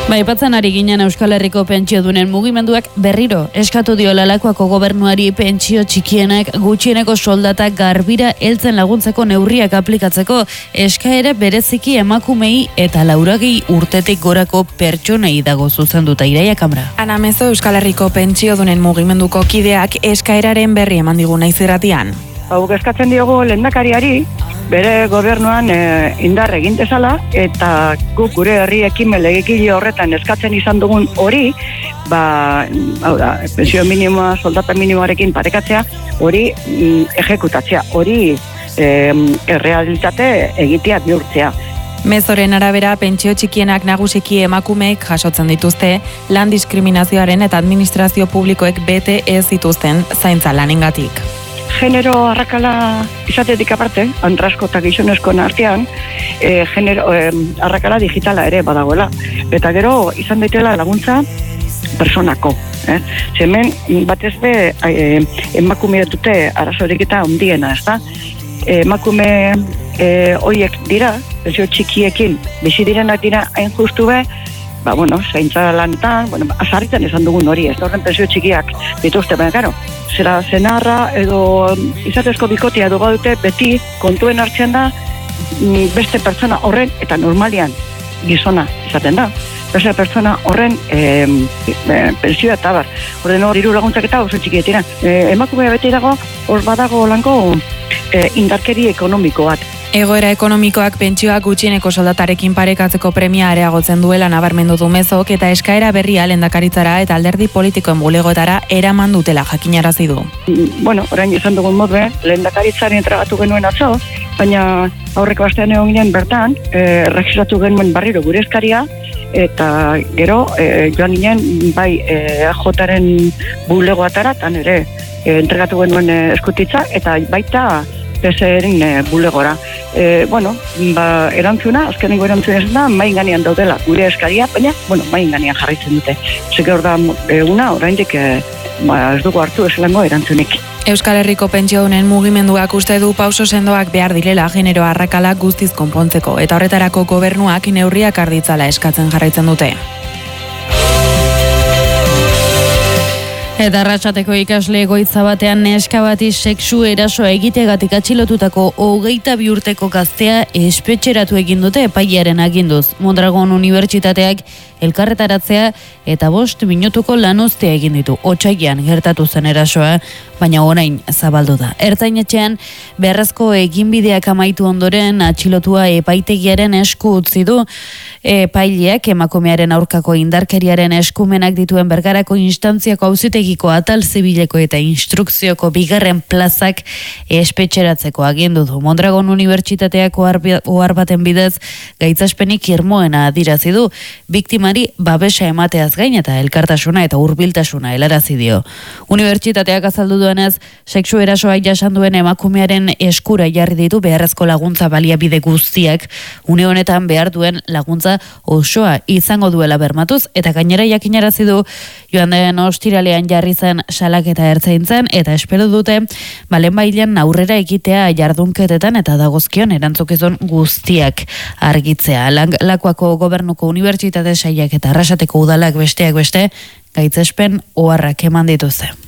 Aipatzen ari ginen Euskal Herriko pentsiodunen mugimenduak berriro eskatu dio Lakuako gobernuari pentsio txikienak gutxieneko soldatak garbira heltzen laguntzeko neurriak aplikatzeko, eskaera bereziki emakumei eta 80 urtetik gorako pertsonei dago zuzenduta. Iraia Kamra. Ana Mezo Euskal Herriko pentsiodunen mugimenduko kideak eskaeraren berri eman digu naiz irratian. Hau eskatzen diogu lehendakariari bere gobernuan indar egin dezala, eta guk gure herri ekimen legegile horretan eskatzen izan dugun hori, hau da, pensio minimoa, soldata minimoarekin parekatzea, hori ejekutatzea, hori errealitate egitea bihurtzea. Mezoren arabera, pentsio txikienak nagusiki emakumeek jasotzen dituzte, lan diskriminazioaren eta administrazio publikoek bete ez dituzten zaintza lanengatik. Genero arrakala izatetik aparte, antrasko eta gizonezkoen artean, genero arrakala digitala ere badagoela. Eta gero izan daitela laguntza personako. Hemen batez be emakume dute arazorik eta handiena, ezta? Emakume horiek dira, pensio txikiekin bizi direnak dira hain justu be, zaintza lanetan, azarritan esan dugun hori, ez horren pensio txikiak dituzte, baina karo, zera zenarra edo izatezko bikotia edo gaudute beti kontuen hartzen da beste pertsona horren, eta normalian gizona izaten da, beste pertsona horren pensioa eta bar, horren hor hiru laguntzak eta oso txikiet dira. Emakumea beti dago, hor badago lanko indarkeri ekonomiko bat. Egoera ekonomikoak pentsioak gutxieneko soldatarekin parekatzeko premia areagotzen duela nabarmendu du Mezok, eta eskaera berria lehendakaritzara eta alderdi politikoen bulegoetara eraman dutela jakinarazi du. Orain esan dugun modue, lehendakaritzaren entregatu genuen atzo, baina aurreko astean egon ginen bertan, registratu genuen barriro gure eskaria, eta gero joan ginen bai AJaren bulegoetara, eta nire entregatu genuen eskutitza, eta baita PSeren bulegora. Erantzuna, azkenengo erantzuna ez da, main ganean daudela gure eskaria, baina, main ganean jarraitzen dute. Zeke hor da eguna, oraindik ez dugu hartu eselango erantzunik. Euskal Herriko pentsiodunen mugimenduak uste du pauso sendoak behar direla genero arrakala guztiz konpontzeko, eta horretarako gobernuak neurriak arditzala eskatzen jarraitzen dute. Eta Arratsateko ikasle egoitza batean neska bati sexu erasoa egiteagatik atxilotutako 22 urteko gaztea espetxeratu egin dute epailearen aginduz. Mondragon Unibertsitateak elkarretaratzea eta 5 minutuko lanuztea egin ditu. Otsailean gertatu zen erasoa, baina orain zabaldu da. Ertzainetxean beharrezko eginbideak amaitu ondoren atxilotua epaitegiaren esku utzi du. Epaileak emakumearen aurkako indarkeriaren eskumenak dituen Bergarako instantziako auzitegiko atal zibileko eta instrukzioko 2. plazak espetxeratzeko agindu du. Mondragon Unibertsitateak ohar baten bidez gaitzaspenik irmoena adirazi du, biktimari babesa emateaz gain eta elkartasuna eta hurbiltasuna helarazi dio. Unibertsitateak azaldu duenez, sexu erasoa jasan duen emakumearen eskura jarri ditu beharrezko laguntza baliabide guztiak, une honetan behar duen laguntza osoa izango duela bermatuz, eta gainera jakinarazi du joan den ostiralean jarri zen salaketa ertzaintzan, eta espero dute lehenbailehen aurrera ekitea jardunketetan eta dagozkion erantzukizun guztiak argitzea. Lakuako gobernuko unibertsitate sailak eta Arrasateko udalak besteak beste gaitzespen oharrak eman dituzte.